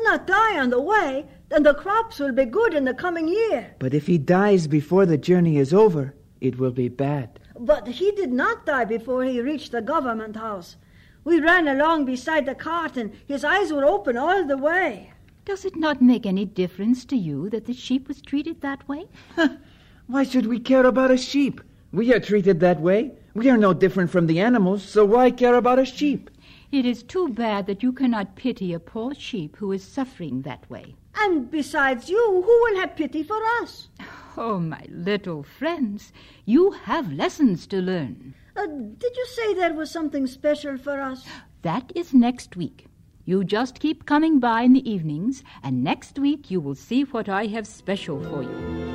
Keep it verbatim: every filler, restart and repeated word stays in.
not die on the way, then the crops will be good in the coming year. But if he dies before the journey is over, it will be bad. But he did not die before he reached the government house. We ran along beside the cart, and his eyes were open all the way. Does it not make any difference to you that the sheep was treated that way? Why should we care about a sheep? We are treated that way. We are no different from the animals, so why care about a sheep? It is too bad that you cannot pity a poor sheep who is suffering that way. And besides you, who will have pity for us? Oh, my little friends, you have lessons to learn. Uh, did you say there was something special for us? That is next week. You just keep coming by in the evenings, and next week you will see what I have special for you.